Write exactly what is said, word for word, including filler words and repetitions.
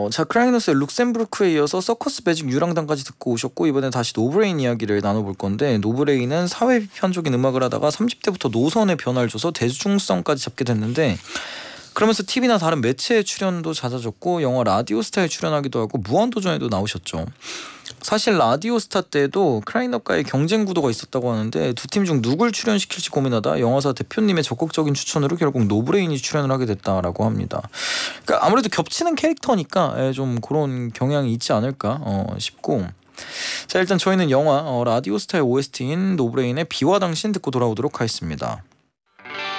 어, 자 크라이노스의 룩셈부르크에 이어서 서커스 매직 유랑단까지 듣고 오셨고, 이번에 다시 노브레인 이야기를 나눠볼 건데, 노브레인은 사회 비판적인 음악을 하다가 삼십 대부터 노선의 변화를 줘서 대중성까지 잡게 됐는데, 그러면서 티비나 다른 매체에 출연도 잦아졌고 영화 라디오스타에 출연하기도 하고 무한도전에도 나오셨죠. 사실 라디오스타 때도 크라이너과의 경쟁 구도가 있었다고 하는데, 두 팀 중 누굴 출연시킬지 고민하다 영화사 대표님의 적극적인 추천으로 결국 노브레인이 출연을 하게 됐다라고 합니다. 그러니까 아무래도 겹치는 캐릭터니까 좀 그런 경향이 있지 않을까 어, 싶고, 자 일단 저희는 영화 어, 라디오스타의 오에스티인 노브레인의 비와 당신 듣고 돌아오도록 하겠습니다.